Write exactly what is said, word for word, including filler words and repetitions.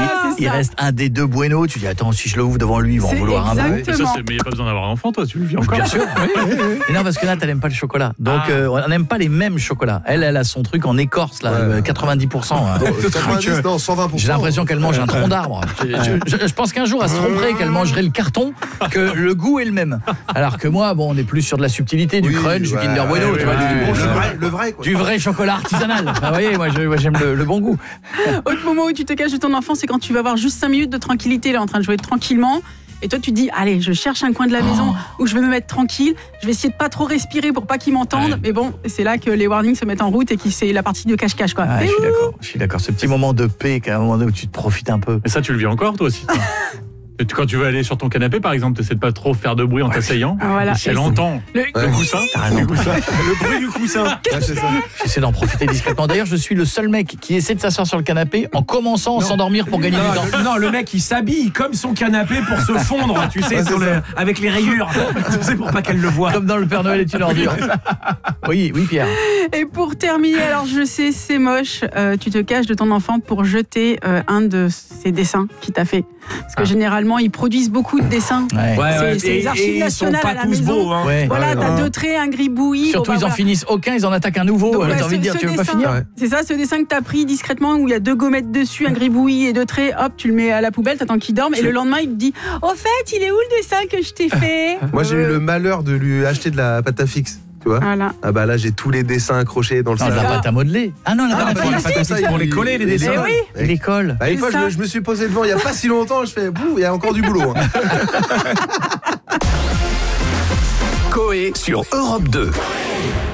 il, il reste un des deux Bueno. Tu dis attends, si je le ouvre devant lui, ils vont en vouloir un peu. Ça, c'est, mais il n'y a pas besoin d'avoir un enfant, toi, tu le vis encore. Bien sûr. Oui, oui, oui. Et non, parce que Nat, elle n'aime pas le chocolat. Donc, ah. euh, on n'aime pas les mêmes chocolats. Elle, elle a son truc en écorce, là, ouais. quatre-vingt-dix pour cent. Hein. quatre-vingt-dix, non, cent vingt pour cent. J'ai l'impression qu'elle mange un tronc d'arbre. Je, je, je, je pense qu'un jour, elle se tromperait qu'elle mangerait le carton, que le goût est le même. Alors que moi, bon, on est plus sur de la subtilité, du oui, crunch, ouais, du Kinder Bueno, ouais, tu vois, ouais, du, ouais, bon le, chocolat, vrai, le vrai, quoi. Du vrai chocolat artisanal. Vous voyez, moi, je, moi j'aime le, le bon goût. Autre moment où tu te caches de ton enfant, c'est quand tu vas avoir juste cinq minutes de tranquillité, là, en train de jouer tranquillement. Et toi, tu te dis, allez, je cherche un coin de la maison oh. où je vais me mettre tranquille. Je vais essayer de pas trop respirer pour pas qu'ils m'entendent. Ouais. Mais bon, c'est là que les warnings se mettent en route et que c'est la partie de cache-cache, quoi. Ouais, je suis d'accord. Je suis d'accord. Ce petit moment de paix, qu'à un moment donné où tu te profites un peu. Mais ça, tu le vis encore, toi aussi. Quand tu veux aller sur ton canapé, par exemple, tu essaies de pas trop faire de bruit en t'asseyant. Voilà. Si elle entend le, le coussin, le coussin, le bruit du coussin. Ouais, c'est ça. J'essaie d'en profiter discrètement. D'ailleurs, je suis le seul mec qui essaie de s'asseoir sur le canapé en commençant à s'endormir pour gagner non, du temps. Le, non, le mec, il s'habille comme son canapé pour se fondre, tu sais, ouais, sur le, avec les rayures. C'est pour pas qu'elle le voie. Comme dans le Père Noël est une ordure. Oui, oui, Pierre. Et pour terminer, alors je sais, c'est moche, euh, tu te caches de ton enfant pour jeter euh, un de ses dessins qu'il t'a fait. Parce que ah. généralement, ils produisent beaucoup de dessins. Ouais. Ouais, c'est, ouais, c'est les archives nationales à la maison. Beaux, hein. Ouais. Voilà, ouais, t'as ouais. deux traits, un gribouillis. Surtout, bon, bah, ils en voilà. finissent aucun, ils en attaquent un nouveau. Donc, t'as ouais, envie de dire, ce tu veux dessin, pas finir ouais. C'est ça, ce dessin que t'as pris discrètement où il y a deux gommettes dessus, un gribouillis et deux traits. Hop, tu le mets à la poubelle, t'attends qu'il dorme. Et le lendemain, il te dit, au fait, il est où le dessin que je t'ai fait? Moi, j'ai eu le malheur de lui acheter de la pâte à fixe. Tu vois voilà. Ah bah là j'ai tous les dessins accrochés dans le salon. La pâte à modeler. Ah non, la ah, pâte à bah, fixe. Ils vont les coller les dessins. Oui. Et les colle. Bah, une fois je, je me suis posé devant il y a pas si longtemps, je fais bouh, il y a encore du boulot. Hein. Coé sur Europe deux.